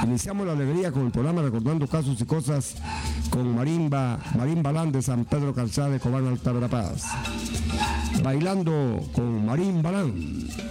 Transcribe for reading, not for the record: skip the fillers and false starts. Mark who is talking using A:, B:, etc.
A: Iniciamos la alegría con el programa Recordando Casos y Cosas con Marín Balán de San Pedro Calzada de Cobán, Alta Verapaz. Bailando con Marín Balán.